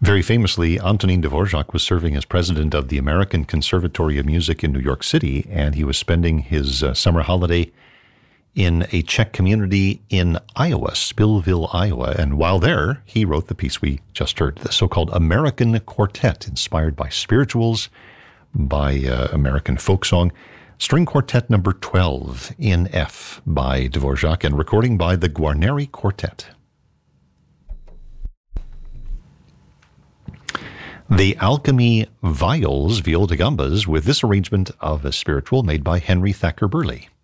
Very famously, Antonin Dvorak was serving as president of the American Conservatory of Music in New York City, and he was spending his summer holiday in a Czech community in Iowa, Spillville, Iowa. And while there, he wrote the piece we just heard, the so-called American Quartet, inspired by spirituals, by American folk song. String Quartet number 12 in F by Dvorak, and recording by the Guarneri Quartet. The Alchemy Viols, Viol de Gambas, with this arrangement of a spiritual made by Henry Thacker Burley.